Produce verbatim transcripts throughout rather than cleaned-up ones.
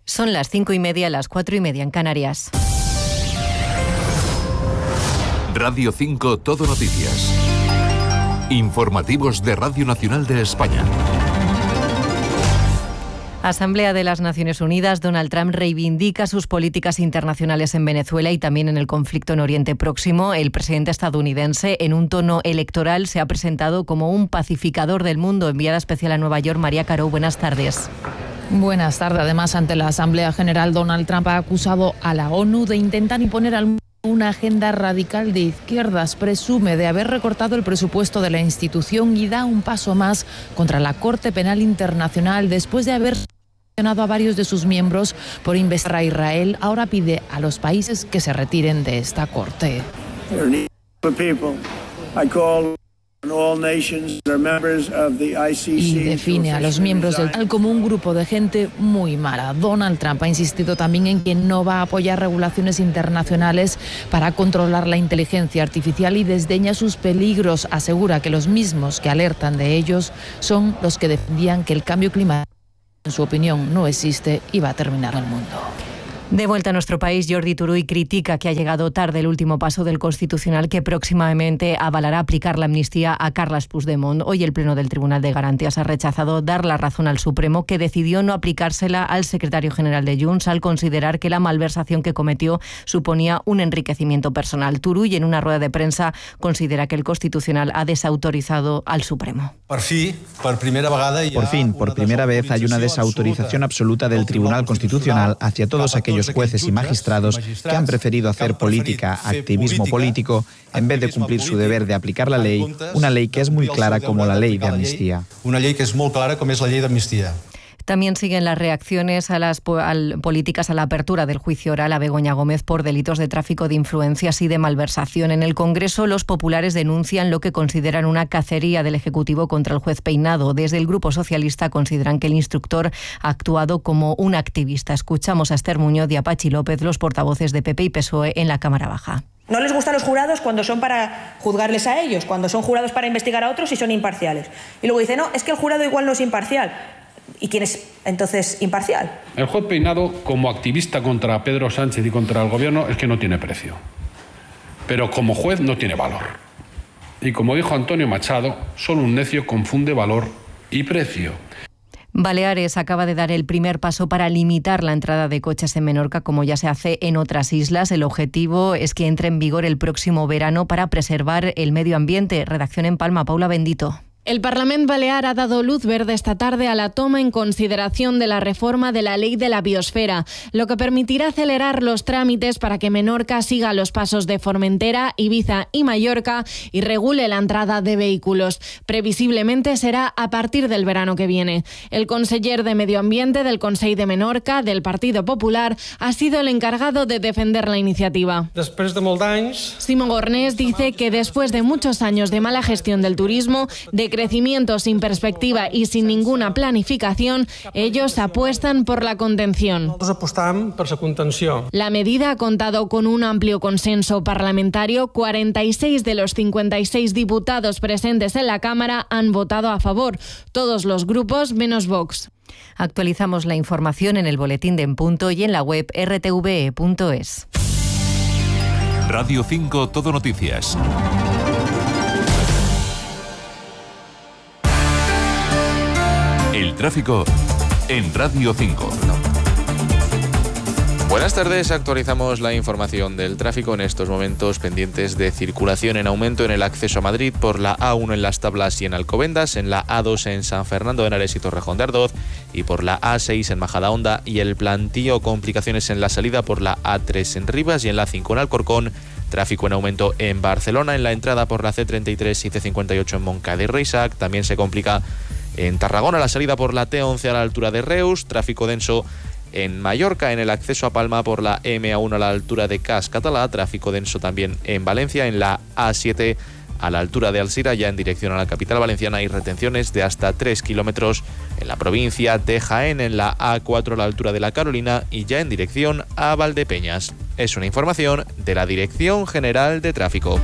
Son las cinco y media, las cuatro y media en Canarias. Radio cinco Todo Noticias. Informativos de Radio Nacional de España. Asamblea de las Naciones Unidas. Donald Trump reivindica sus políticas internacionales en Venezuela y también en el conflicto en Oriente Próximo. El presidente estadounidense, en un tono electoral, se ha presentado como un pacificador del mundo. Enviada especial a Nueva York, María Caro, buenas tardes. Buenas tardes. Además, ante la Asamblea General, Donald Trump ha acusado a la ONU de intentar imponer al mundo una agenda radical de izquierdas. Presume de haber recortado el presupuesto de la institución y da un paso más contra la Corte Penal Internacional después de haber sancionado a varios de sus miembros por investigar a Israel. Ahora pide a los países que se retiren de esta corte. Y define a los miembros del tal como un grupo de gente muy mala. Donald Trump ha insistido también en que no va a apoyar regulaciones internacionales para controlar la inteligencia artificial y desdeña sus peligros. Asegura que los mismos que alertan de ellos son los que defendían que el cambio climático, en su opinión, no existe y va a terminar el mundo. De vuelta a nuestro país, Jordi Turull critica que ha llegado tarde el último paso del Constitucional que próximamente avalará aplicar la amnistía a Carles Puigdemont. Hoy el Pleno del Tribunal de Garantías ha rechazado dar la razón al Supremo, que decidió no aplicársela al secretario general de Junts al considerar que la malversación que cometió suponía un enriquecimiento personal. Turull, en una rueda de prensa, considera que el Constitucional ha desautorizado al Supremo. Por fin, por primera vegada, por fin, por primera vez hay una desautorización absoluta del Tribunal Constitucional hacia todos aquellos jueces y magistrados que han preferido hacer política, activismo político, en vez de cumplir su deber de aplicar la ley, una ley que es muy clara como la ley de amnistía. Una ley que es muy clara como es la ley de amnistía. También siguen las reacciones a las po- al, políticas a la apertura del juicio oral a Begoña Gómez por delitos de tráfico de influencias y de malversación. En el Congreso, los populares denuncian lo que consideran una cacería del Ejecutivo contra el juez Peinado. Desde el Grupo Socialista consideran que el instructor ha actuado como un activista. Escuchamos a Esther Muñoz y a Pachi López, los portavoces de P P y P S O E en la Cámara Baja. No les gustan los jurados cuando son para juzgarles a ellos, cuando son jurados para investigar a otros y son imparciales. Y luego dice, no, es que el jurado igual no es imparcial. ¿Y quién es entonces imparcial? El juez Peinado, como activista contra Pedro Sánchez y contra el gobierno, es que no tiene precio. Pero como juez no tiene valor. Y como dijo Antonio Machado, solo un necio confunde valor y precio. Baleares acaba de dar el primer paso para limitar la entrada de coches en Menorca, como ya se hace en otras islas. El objetivo es que entre en vigor el próximo verano para preservar el medio ambiente. Redacción en Palma, Paula Bendito. El Parlamento Balear ha dado luz verde esta tarde a la toma en consideración de la reforma de la Ley de la Biosfera, lo que permitirá acelerar los trámites para que Menorca siga los pasos de Formentera, Ibiza y Mallorca y regule la entrada de vehículos. Previsiblemente será a partir del verano que viene. El conseller de Medio Ambiente del Consell de Menorca, del Partido Popular, ha sido el encargado de defender la iniciativa. Después de molts anys... Simón Gornés dice que después de muchos años de mala gestión del turismo, de crecimiento sin perspectiva y sin ninguna planificación, ellos apuestan por la contención. Nosaltres apostam per la contenció. La medida ha contado con un amplio consenso parlamentario. cuarenta y seis de los cincuenta y seis diputados presentes en la Cámara han votado a favor. Todos los grupos menos Vox. Actualizamos la información en el boletín de En Punto y en la web r t v e punto es. Radio cinco Todo Noticias. El tráfico en Radio cinco. Buenas tardes, actualizamos la información del tráfico en estos momentos pendientes de circulación en aumento en el acceso a Madrid por la A uno en Las Tablas y en Alcobendas, en la A dos en San Fernando de Henares y Torrejón de Ardoz y por la A seis en Majadahonda y el Plantío, complicaciones en la salida por la A tres en Rivas y en la cinco en Alcorcón. Tráfico en aumento en Barcelona, en la entrada por la C treinta y tres y C cincuenta y ocho en Montcada y Reixac. También se complica en Tarragona la salida por la T once a la altura de Reus. Tráfico denso en Mallorca, en el acceso a Palma por la M A uno a la altura de Cas Català. Tráfico denso también en Valencia, en la A siete a la altura de Alzira, ya en dirección a la capital valenciana. Hay retenciones de hasta tres kilómetros en la provincia de Jaén, en la A cuatro a la altura de la Carolina y ya en dirección a Valdepeñas. Es una información de la Dirección General de Tráfico.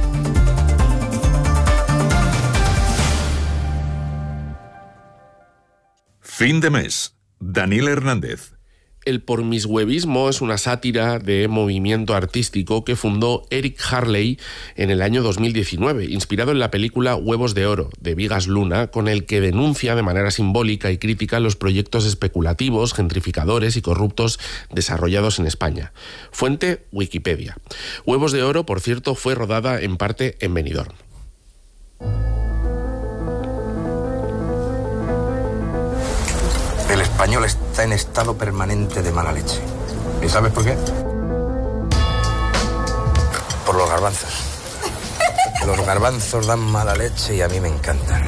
Fin de mes. Daniel Hernández. el pormishuevismo es una sátira de movimiento artístico que fundó Eric Harley en el año dos mil diecinueve, inspirado en la película Huevos de Oro, de Vigas Luna, con el que denuncia de manera simbólica y crítica los proyectos especulativos, gentrificadores y corruptos desarrollados en España. Fuente: Wikipedia. Huevos de Oro, por cierto, fue rodada en parte en Benidorm. El español está en estado permanente de mala leche. ¿Y sabes por qué? Por los garbanzos. Los garbanzos dan mala leche y a mí me encantan.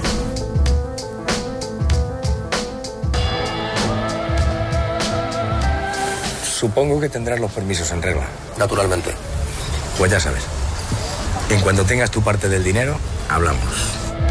Supongo que tendrás los permisos en regla. Naturalmente. Pues ya sabes. En cuanto tengas tu parte del dinero, hablamos.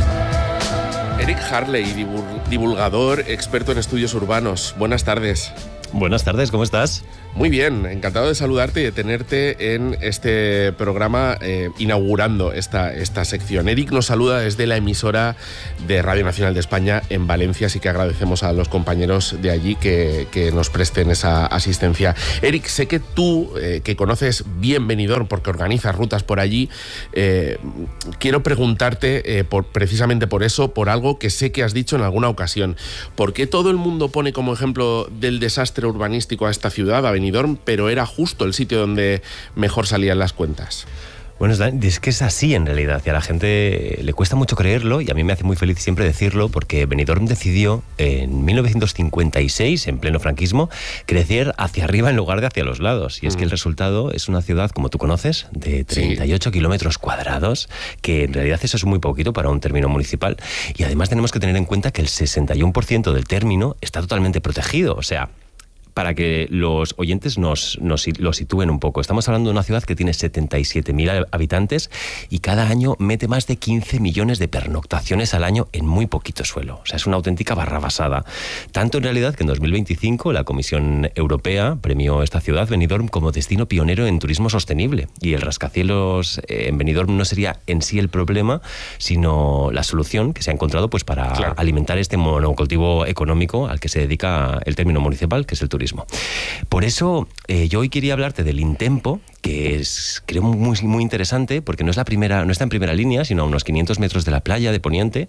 Eric Harley, divulgador, experto en estudios urbanos. Buenas tardes. Buenas tardes, ¿cómo estás? Muy bien, encantado de saludarte y de tenerte en este programa eh, inaugurando esta, esta sección. Eric nos saluda desde la emisora de Radio Nacional de España en Valencia, así que agradecemos a los compañeros de allí que, que nos presten esa asistencia. Eric, sé que tú, eh, que conoces bien Benidorm porque organizas rutas por allí, eh, quiero preguntarte eh, por, precisamente por eso, por algo que sé que has dicho en alguna ocasión. ¿Por qué todo el mundo pone como ejemplo del desastre urbanístico a esta ciudad, a Benidorm, pero era justo el sitio donde mejor salían las cuentas? Bueno, es que es así en realidad, y a la gente le cuesta mucho creerlo, y a mí me hace muy feliz siempre decirlo, porque Benidorm decidió en mil novecientos cincuenta y seis, en pleno franquismo, crecer hacia arriba en lugar de hacia los lados. Y es mm. que el resultado es una ciudad, como tú conoces, de treinta y ocho sí. kilómetros cuadrados, que en realidad eso es muy poquito para un término municipal, y además tenemos que tener en cuenta que el sesenta y uno por ciento del término está totalmente protegido, o sea, para que los oyentes nos, nos lo sitúen un poco. Estamos hablando de una ciudad que tiene setenta y siete mil habitantes y cada año mete más de quince millones de pernoctaciones al año en muy poquito suelo. O sea, es una auténtica barrabasada. Tanto en realidad que en dos mil veinticinco la Comisión Europea premió esta ciudad, Benidorm, como destino pionero en turismo sostenible. Y el rascacielos en Benidorm no sería en sí el problema, sino la solución que se ha encontrado pues, para claro. alimentar este monocultivo económico al que se dedica el término municipal, que es el turismo. Por eso eh, yo hoy quería hablarte del Intempo, que es creo muy, muy interesante porque no es la primera, no está en primera línea, sino a unos quinientos metros de la playa de Poniente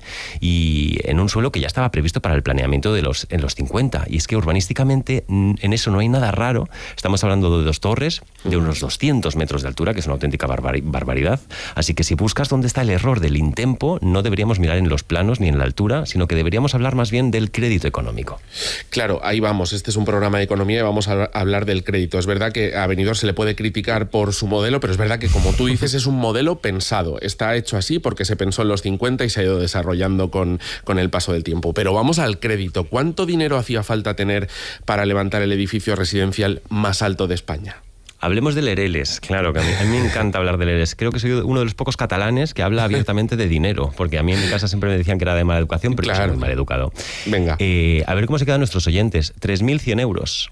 y en un suelo que ya estaba previsto para el planeamiento de los, en los cincuenta. Y es que urbanísticamente en eso no hay nada raro. Estamos hablando de dos torres de unos doscientos metros de altura, que es una auténtica barbari- barbaridad. Así que si buscas dónde está el error del Intempo, no deberíamos mirar en los planos ni en la altura, sino que deberíamos hablar más bien del crédito económico. Claro, ahí vamos. Este es un programa de economía y vamos a hablar del crédito. Es verdad que a Benidorm se le puede criticar por su modelo, pero es verdad que, como tú dices, es un modelo pensado. Está hecho así porque se pensó en los cincuenta y se ha ido desarrollando con, con el paso del tiempo. Pero vamos al crédito. ¿Cuánto dinero hacía falta tener para levantar el edificio residencial más alto de España? Hablemos de Lereles, claro, que a mí, a mí me encanta hablar de Lereles. Creo que soy uno de los pocos catalanes que habla abiertamente de dinero, porque a mí en mi casa siempre me decían que era de mala educación, pero claro. yo soy muy mal educado. Venga. Eh, a ver cómo se quedan nuestros oyentes. tres mil cien euros.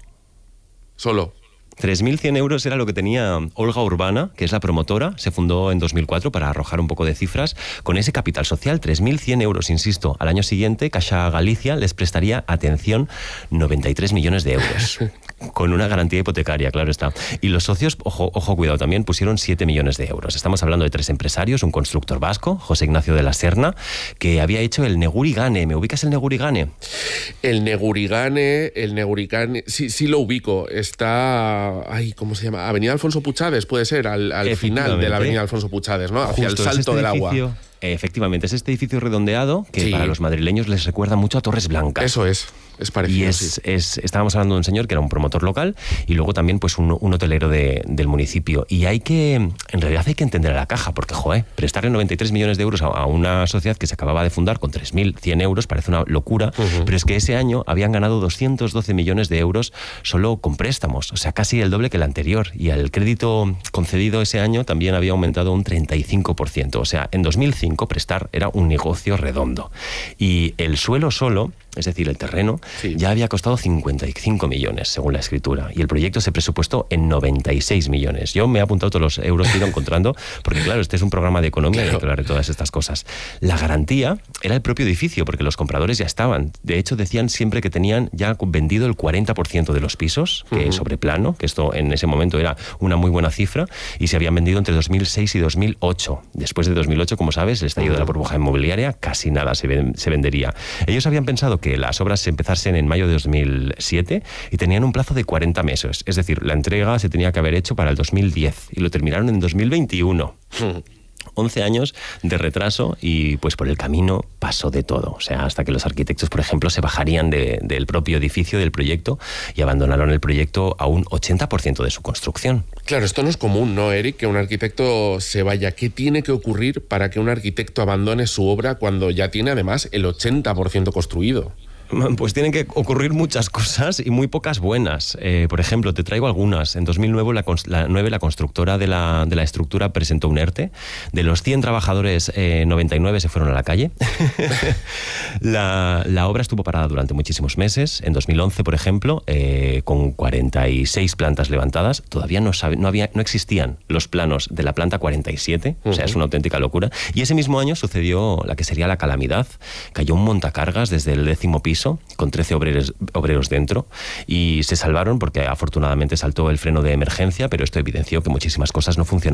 Solo. tres mil cien euros era lo que tenía Olga Urbana, que es la promotora, se fundó en dos mil cuatro para arrojar un poco de cifras, con ese capital social, tres mil cien euros, insisto. Al año siguiente, Caixa Galicia les prestaría, atención, noventa y tres millones de euros, con una garantía hipotecaria, claro está. Y los socios, ojo, ojo cuidado también, pusieron siete millones de euros. Estamos hablando de tres empresarios, un constructor vasco, José Ignacio de la Serna, que había hecho el Negurigane. ¿Me ubicas el Negurigane? El Negurigane, el Negurigane, sí, sí lo ubico, está... Ay, ¿cómo se llama? Avenida Alfonso Puchades, puede ser, al, al final de la Avenida Alfonso Puchades, ¿no? Hacia Justo, el salto este del edificio, agua. Efectivamente, es este edificio redondeado que sí. para los madrileños les recuerda mucho a Torres Blancas. Eso es. Es parecido, y es, sí. es, estábamos hablando de un señor que era un promotor local y luego también pues un, un hotelero de, del municipio. Y hay que, en realidad hay que entender a la caja, porque, joder, prestarle noventa y tres millones de euros a, a una sociedad que se acababa de fundar con tres mil cien euros parece una locura, uh-huh. pero es que ese año habían ganado doscientos doce millones de euros solo con préstamos, o sea, casi el doble que el anterior. Y el crédito concedido ese año también había aumentado un treinta y cinco por ciento. O sea, en dos mil cinco prestar era un negocio redondo. Y el suelo solo es decir, el terreno, sí. ya había costado cincuenta y cinco millones, según la escritura, y el proyecto se presupuestó en noventa y seis millones. Yo me he apuntado todos los euros que he ido encontrando, porque claro, este es un programa de economía claro. y hay que hablar de todas estas cosas. La garantía era el propio edificio, porque los compradores ya estaban. De hecho, decían siempre que tenían ya vendido el cuarenta por ciento de los pisos, que uh-huh. sobre plano, que esto en ese momento era una muy buena cifra, y se habían vendido entre dos mil seis y dos mil ocho. Después de dos mil ocho, como sabes, el estallido uh-huh. de la burbuja inmobiliaria, casi nada se, ven, se vendería. Ellos habían pensado que las obras se empezasen en mayo de dos mil siete y tenían un plazo de cuarenta meses. Es decir, la entrega se tenía que haber hecho para el dos mil diez y lo terminaron en dos mil veintiuno. Uh-huh. once años de retraso y pues por el camino pasó de todo. O sea, hasta que los arquitectos, por ejemplo, se bajarían de, del propio edificio, del proyecto, y abandonaron el proyecto a un ochenta por ciento de su construcción. Claro, esto no es común, ¿no, Eric? Que un arquitecto se vaya. ¿Qué tiene que ocurrir para que un arquitecto abandone su obra cuando ya tiene además el ochenta por ciento construido? Pues tienen que ocurrir muchas cosas y muy pocas buenas. Eh, por ejemplo, te traigo algunas. En dos mil nueve la, la, nueve, la constructora de la, de la estructura presentó un ERTE. De los cien trabajadores, eh, noventa y nueve se fueron a la calle. la, la obra estuvo parada durante muchísimos meses. En dos mil once, por ejemplo, eh, con cuarenta y seis plantas levantadas, todavía no, sabe, no, había, no existían los planos de la planta cuarenta y siete. Uh-huh. O sea, es una auténtica locura. Y ese mismo año sucedió la que sería la calamidad. Cayó un montacargas desde el décimo piso con trece obreros, obreros dentro, y se salvaron porque afortunadamente saltó el freno de emergencia, pero esto evidenció que muchísimas cosas no funcionaban.